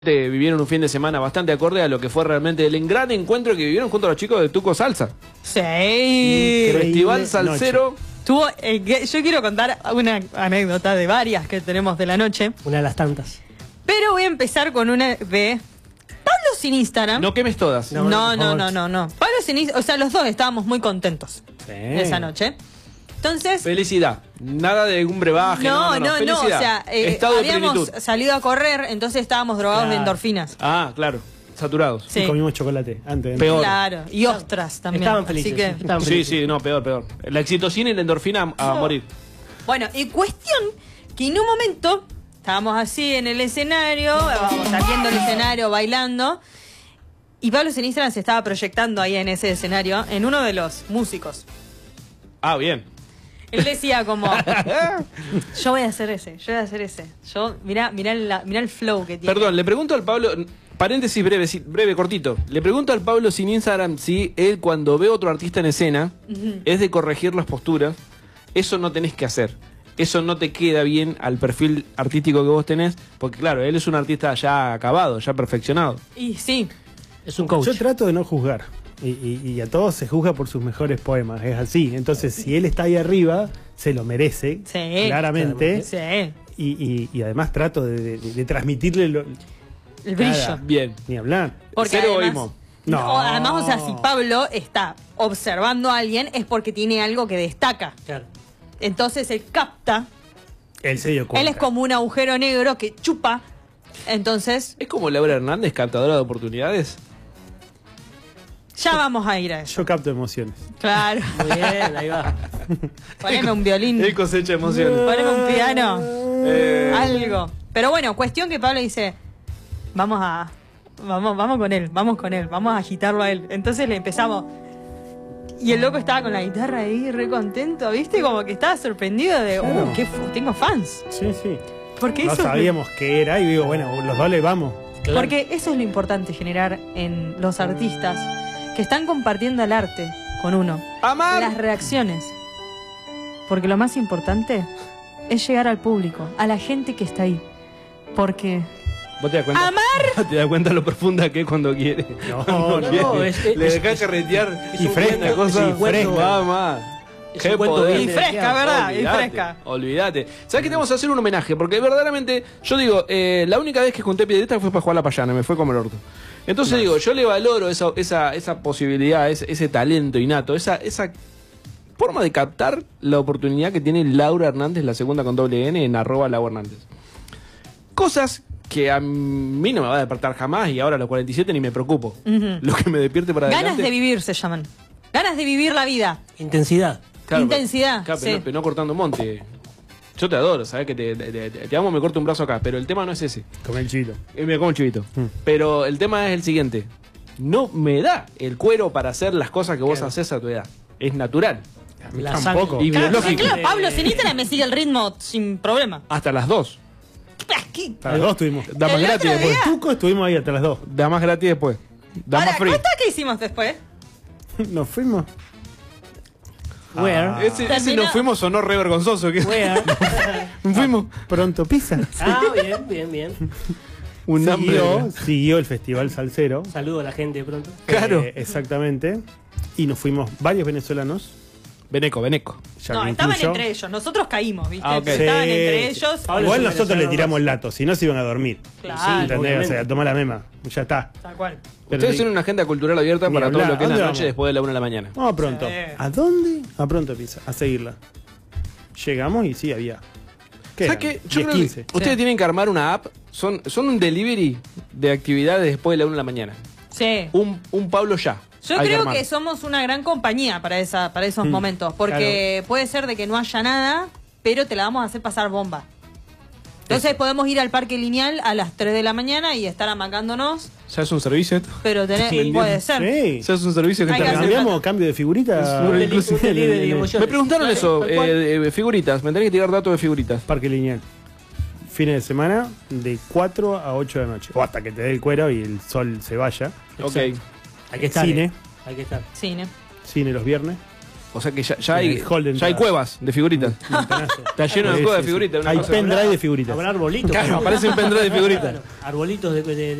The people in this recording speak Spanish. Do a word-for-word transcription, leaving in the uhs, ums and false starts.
Vivieron un fin de semana bastante acorde a lo que fue realmente el gran encuentro que vivieron junto a los chicos de Tuco Salsa. Sí. Festival Salsero. Tuvo, eh, que, yo quiero contar una anécdota de varias que tenemos de la noche. Una de las tantas. Pero voy a empezar con una de Pablo sin Instagram. No quemes todas. No, no, no, no, no, no. Pablo sin Instagram, o sea, los dos estábamos muy contentos Sí. esa noche. Entonces... Felicidad. Nada de un brebaje. No, no, no. no, no, Felicidad. o sea, eh, Estado de habíamos plenitud. salido a correr, entonces estábamos drogados Claro. de endorfinas. Ah, claro. Saturados. Sí. Y comimos chocolate antes. Peor. Claro, y ostras también. Estaban felices. Así que... Estaban Sí, felices. sí, no, peor, peor. La excitocina y la endorfina a, a morir. Bueno, y cuestión que en un momento estábamos así en el escenario, vamos saliendo del escenario, bailando, y Pablo en Instagram se estaba proyectando ahí en ese escenario, en uno de los músicos. Ah, bien. Él decía como, yo voy a hacer ese, yo voy a hacer ese. Yo, mirá, mirá, la, mirá el flow que tiene. Perdón, le pregunto al Pablo, paréntesis breve, sí, breve, cortito. Le pregunto al Pablo sin Instagram si él cuando ve otro artista en escena Ujú. es de corregir las posturas. Eso no tenés que hacer. Eso no te queda bien al perfil artístico que vos tenés, porque claro, él es un artista ya acabado, ya perfeccionado. Y sí, Es un coach. Yo trato de no juzgar. Y, y- y a todos se juzga por sus mejores poemas. Es así. Entonces, si él está ahí arriba, se lo merece. Sí. Claramente. sí, Y, y- y además trato de, de- de transmitirle lo, el brillo. Nada. Bien. ni hablar. Porque Cero además, egoísmo. no. No. además, o sea, si Pablo está observando a alguien es porque tiene algo que destaca. Claro. Entonces él capta. Él se dio cuenta. Él es como un agujero negro que chupa. Entonces, ¿Es como Laura Hernández, captadora de oportunidades? ya vamos a ir a eso. Yo capto emociones. Claro. Muy bien, ahí va. Poneme un violín. Él cosecha emociones. Poneme un piano. Eh, Algo. Pero bueno, cuestión que Pablo dice, vamos a... Vamos, vamos con él, vamos con él, vamos a agitarlo a él. Entonces le empezamos... Y el loco estaba con la guitarra ahí, re contento, ¿viste? Como que estaba sorprendido de, Claro. uh, qué fu- tengo fans. Sí, sí. Porque No eso es lo- sabíamos qué era y digo, bueno, los dos le vamos. Claro. Porque eso es lo importante, generar en los artistas que están compartiendo el arte con uno. Amar. Las reacciones. Porque lo más importante es llegar al público, a la gente que está ahí. Porque ¿Vos te das cuenta? amar... ¿Te das cuenta lo profunda que es cuando quiere? No, Cuando no, quiere. es- es- Le es- dejás es- carretear y un fresca, cuento, cosa y fresca. Mamá. Es Qué un cuento poder. bien Y fresca, ¿verdad? Y Olvídate, fresca. Olvídate. ¿Sabes que te vamos a hacer un homenaje? Porque verdaderamente, yo digo, eh, la única vez que junté piedrita fue para jugar a la payana, me fue como el orto. Entonces digo, yo le valoro esa, esa, esa posibilidad, ese, ese talento innato, esa, esa forma de captar la oportunidad que tiene Laura Hernández, la segunda con doble N, en arroba Laura Hernández. Cosas que a mí no me va a despertar jamás y ahora a los cuarenta y siete ni me preocupo. Ujú. Lo que me despierte para Ganas adelante. de vivir se llaman. Ganas de vivir la vida. Intensidad. Claro, Intensidad, Claro, sí. pero, no, pero no cortando monte. Yo te adoro, sabes que te, te, te- te amo, me corto un brazo acá, pero el tema no es ese. Con el chito. Eh, me como un chivito. Mm. Pero el tema es el siguiente. No me da el cuero para hacer las cosas que vos Claro. haces a tu edad. Es natural. A mí La tampoco. sangre. Y Claro, biológico. claro, Pablo sin Instagram me sigue el ritmo sin problema. Hasta las dos. Aquí. Para los dos estuvimos. Da más El gratis otro después. día- Tuco estuvimos ahí hasta las dos. Da más gratis después. Da Ahora, más free. cuenta qué hicimos después. Nos fuimos. Where? Ah. Ese, ese Termina- nos fuimos sonó re vergonzoso. Que Where? fuimos Pronto pizza. Ah, bien, bien, bien. un hambre. Siguió, siguió el Festival Salsero. Saludo a la gente de pronto. Claro. Eh, exactamente. Y nos fuimos varios venezolanos. Veneco, Veneco. Ya No, me estaban incluyo. entre ellos. Nosotros caímos, ¿viste? Ah, ok. Estaban Sí. entre ellos. Pablo Igual es un nosotros le venezolano tiramos más. el lato, si no se iban a dormir. Claro. ¿Entendés? obviamente. O sea, tomá la mema. Ya está. Tal cual. Pero Ustedes sí. tienen una agenda cultural abierta Ni para todo hablar. lo que es la ¿Dónde noche vamos? después de la una de la mañana. Vamos pronto. Sí. ¿A dónde? A Pronto Pizza. A seguirla. Llegamos y sí, había. ¿Qué ¿Sabes eran? qué? Yo diez, creo que quince. ustedes Sí. tienen que armar una app. Son, son un delivery de actividades después de la una de la mañana. Sí. Un, un Pablo ya. Yo Hay creo armar. que somos una gran compañía para esa para esos Mm, momentos. Porque puede ser de que no haya nada, pero te la vamos a hacer pasar bomba. Entonces podemos ir al parque lineal a las tres de la mañana y estar amacándonos, ¿Ya es un servicio esto? pero tenés, Sí, puede ser. Sí. ¿Ya es un servicio que Hay que está hacer- ¿Cambiamos cambio de figurita? Un deli- un delivery de emociones. Me preguntaron Claro, eso, tal cual. eh, eh, figuritas. Me tenés que tirar datos de figuritas. Parque lineal. Fines de semana de cuatro a ocho de la noche. O hasta que te dé el cuero y el sol se vaya. Ok. Hay que estar. Cine. eh. Hay que estar. Cine. Cine los viernes. O sea que ya, ya hay, El hall de ya hay entrada. cuevas de figuritas. Montonazo. Está lleno de Sí, cuevas de sí, sí. figuritas. una Hay cosa. pendrive de figuritas. Habrá arbolitos. Claro, ¿no? aparece un pendrive de figuritas. Claro, arbolitos de, de,